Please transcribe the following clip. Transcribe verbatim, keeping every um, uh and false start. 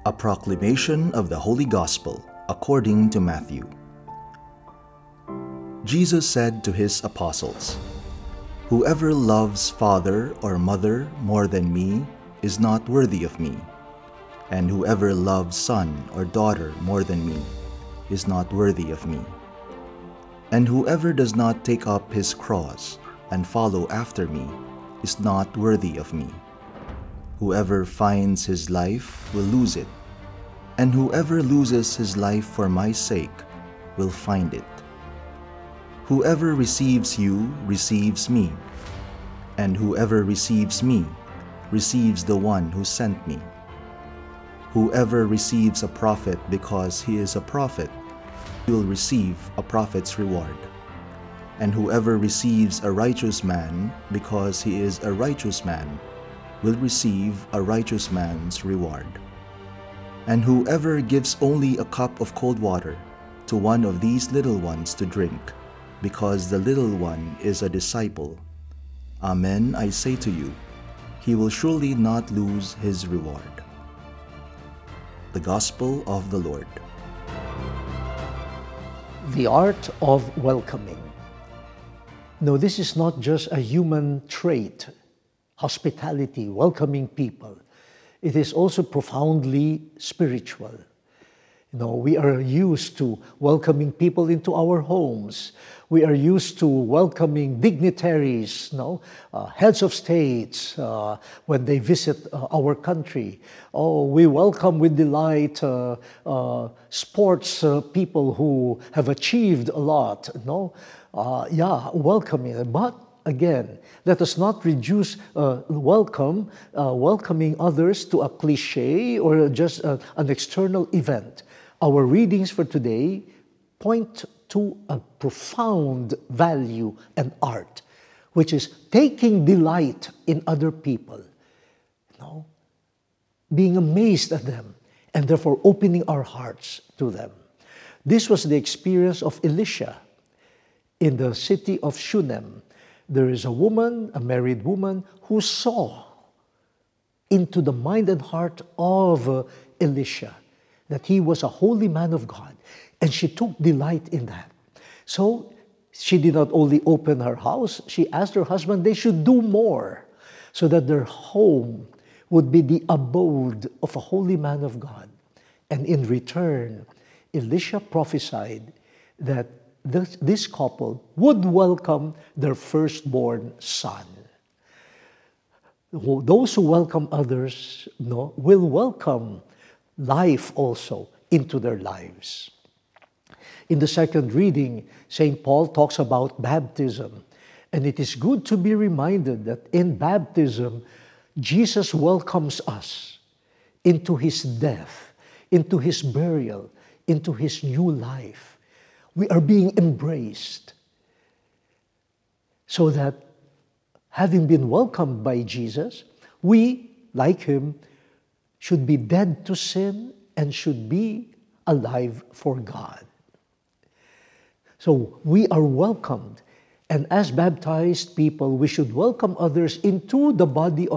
A proclamation of the Holy Gospel according to Matthew. Jesus said to his apostles, "Whoever loves father or mother more than me is not worthy of me, and whoever loves son or daughter more than me is not worthy of me. And whoever does not take up his cross and follow after me is not worthy of me. Whoever finds his life will lose it, and whoever loses his life for my sake will find it. Whoever receives you receives me, and whoever receives me receives the one who sent me. Whoever receives a prophet because he is a prophet will receive a prophet's reward. And whoever receives a righteous man because he is a righteous man will receive a righteous man's reward. And whoever gives only a cup of cold water to one of these little ones to drink, because the little one is a disciple, amen, I say to you, he will surely not lose his reward." The Gospel of the Lord. The art of welcoming. No, this is not just a human trait, hospitality, welcoming people. It is also profoundly spiritual. You know, we are used to welcoming people into our homes. We are used to welcoming dignitaries, you know, uh, heads of states uh, when they visit uh, our country. Oh, we welcome with delight uh, uh, sports uh, people who have achieved a lot. You know? uh, yeah, welcoming. But again, let us not reduce uh, welcome, uh, welcoming others to a cliche or just uh, an external event. Our readings for today point to a profound value and art, which is taking delight in other people, you know, being amazed at them, and therefore opening our hearts to them. This was the experience of Elisha in the city of Shunem. There is a woman, a married woman, who saw into the mind and heart of uh, Elisha, that he was a holy man of God, and she took delight in that. So she did not only open her house, she asked her husband they should do more so that their home would be the abode of a holy man of God. And in return, Elisha prophesied that this, this couple would welcome their firstborn son. Those who welcome others, no, will welcome life also into their lives. In the second reading, Saint Paul talks about baptism, and it is good to be reminded that in baptism, Jesus welcomes us into his death, into his burial, into his new life. We are being embraced so that, having been welcomed by Jesus, we, like him, should be dead to sin and should be alive for God. So we are welcomed, and as baptized people, we should welcome others into the body of